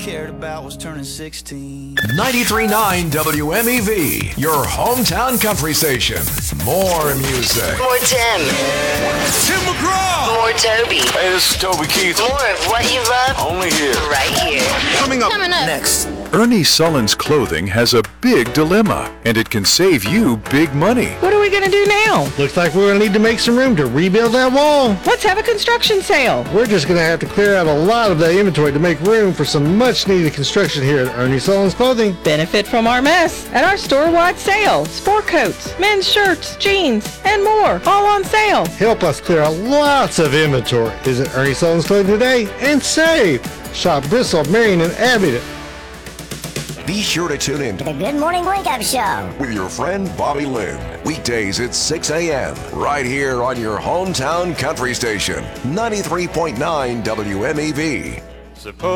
cared about was turning 16. 93.9 WMEV, your hometown country station. More music. More Tim. Tim McGraw. More Toby. Hey, this is Toby Keith. More of what you love. Only here. Right here. Coming up Next. Ernie Sullen's Clothing has a big dilemma, and it can save you big money. What are we going to do now? Looks like we're going to need to make some room to rebuild that wall. Let's have a construction sale. We're just going to have to clear out a lot of the inventory to make room for some much-needed construction here at Ernie Sullen's Clothing. Benefit from our mess at our store-wide sale. Sport coats, men's shirts, jeans, and more, all on sale. Help us clear out lots of inventory. Visit Ernie Sullen's Clothing today and save. Shop Bristol, Marion, and Abingdon. Be sure to tune in to The Good Morning Wake Up Show with your friend Bobby Lynn. Weekdays at 6 a.m. right here on your hometown country station, 93.9 WMEV. Suppose